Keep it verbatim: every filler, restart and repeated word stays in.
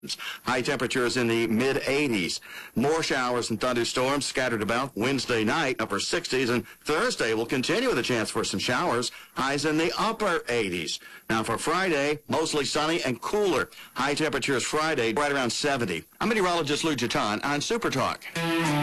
High temperatures in the mid eighties. More showers and thunderstorms scattered about Wednesday night, upper sixties, and Thursday will continue with a chance for some showers, highs in the upper eighties. Now for Friday, mostly sunny and cooler. High temperatures Friday right around seventy. I'm meteorologist Lou Jatan on Super Talk.